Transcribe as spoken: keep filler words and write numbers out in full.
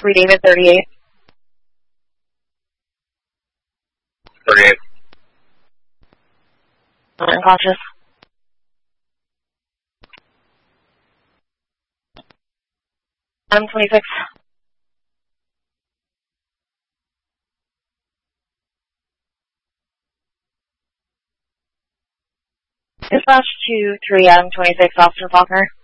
three David thirty-eight. thirty-eight. Unconscious. M twenty-six. Dispatch to three M twenty-six, Officer Faulkner.